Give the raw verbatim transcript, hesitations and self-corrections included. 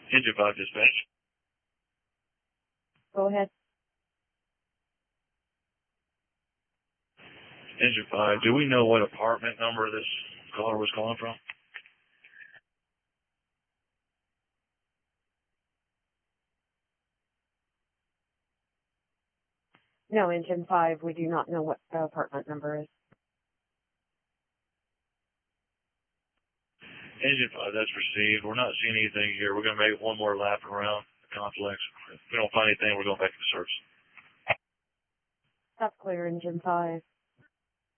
Engine five dispatch. Go ahead. Engine five, do we know what apartment number this caller was calling from? No, Engine five, we do not know what the apartment number is. Engine five, that's received. We're not seeing anything here. We're going to make one more lap around the complex. If we don't find anything, we're going back to the service. That's clear, Engine five.